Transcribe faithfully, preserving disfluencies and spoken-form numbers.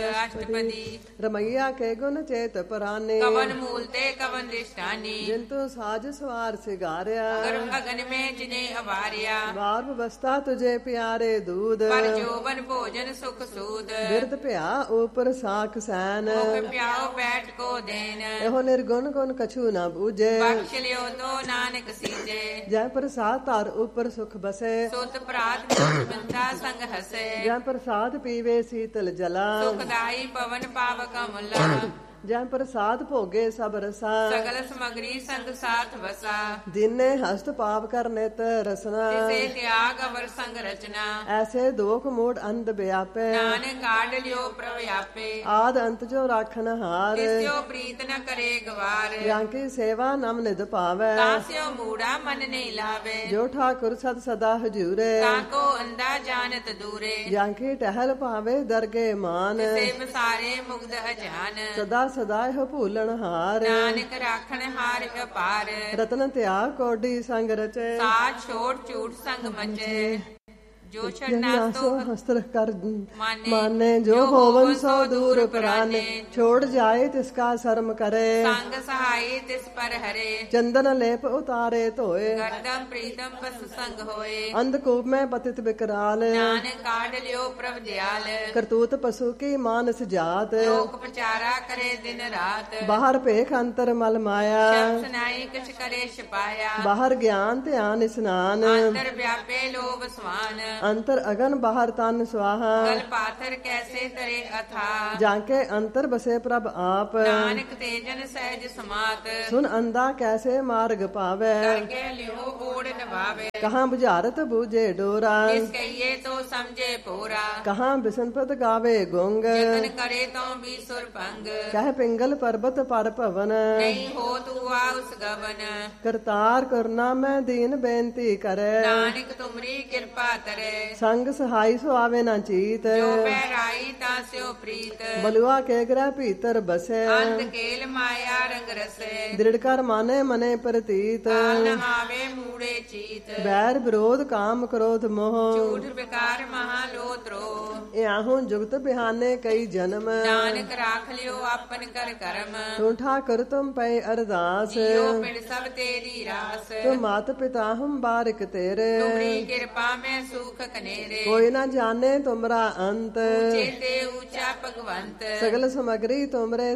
अष्टपदी रमैया के गुण चेत पराने कवन मूल ते कवन दृष्टानी जिंतु साज सवार सिगारिया गर्भ अगन में जिने अवारिया गार्भ बस्ता तुझे प्यारे दूध पर जोबन भोजन सुख सूद बिरद प्या ऊपर साख सैन मुख प्याओ बैठ को देन एहो निर्गुण गुण कछु न बूझे बख्श लियो तो नानक सीजे जय प्रसाद तार ऊपर सुख बसे सुत प्रात बंधा संग हसे जय प्रसाद पीवे शीतल जला सुखदाई पवन पावक मुला जय प्रसाद भोगे सब रसा सगल समग्री संग साथ बसा जिन्ने हस्त पाप कर नेत रसना तिसे त्याग अवर संग रचना ऐसे दोख मूड अंध व्यापे नानक काढ़ लियो प्रव्यापे आद अंत जो राखन हार तिस्यो प्रीत न करे गवार यांकी सेवा नम निध पावे तास्यो मूढ़ा मन नहीं लावे जो ठाकुर सद सदा हजूरे ताको अंधा जानत दूरे यांकी टहल पावे दरगे मान तिसे बसारे मुग्ध अजान सदा सदाय हो भूलन हार नानक राखण हार अपार रतन त्याग कोडी संग रचे साथ छोड़ चूट संग मचे जो छड़ना सो हस्त्र कर माने, माने जो होवन सो दूर पराने छोड़ जाए तिसका शर्म करे संग सहाय तिस पर हरे चंदन लेप उतारे धोए गर्दम प्रीतम पशु संग होए अंधकूप में पतित विकराल नानक काढ़ लियो प्रभ दयाल करतूत पशु की मानस जात लोक प्रचारा करे दिन रात बाहर पेख अंतर मल माया शब्द सुनाई कुछ करे छिपाया बाहर ज्ञान ध्यान स्नान अंतर व्यापे लोभ स्वान अंतर अगन बाहर तन स्वाहा गल पाथर कैसे तरे अथा जाके अंतर बसे प्रभ आप नानक तेजन सहज समात सुन अंधा कैसे मार्ग पावे करके लियो ओढ़ नभावे कहाँ बुझारत बूझे डोरा जिस कहिए तो समझे पूरा कहाँ बिसनपत गावे गुंग जतन करे तो भी सुर भंग कह पिंगल पर्वत पर पवन नहीं हो तू आ उस गवन करतार करना मैं दीन बेनती करे नानक तुमरी कृपा तरे संग सहाय सो आवे न चीत जो बहराई तास्यो प्रीत बलुआ के ग्रह भीतर बसे अंत केल माया रंग रसे दृढ़ कर माने मने प्रतीत काल न आवे मूढ़े चीत बैर विरोध काम क्रोध मोह झूठ विकार महालोत्रो याहू जुगत बिहाने कई जन्म नानक राख लियो अपन कर कर्म तू ठाकुर तुम पे अरदास जियो पिड़ सब तेरी रास तुम मात पिता हम बारिक तेरे तुमरी कृपा में सुख कनेरे कोई न जाने तुमरा अंत चेते ऊंचा भगवंत सगल समग्री तुमरे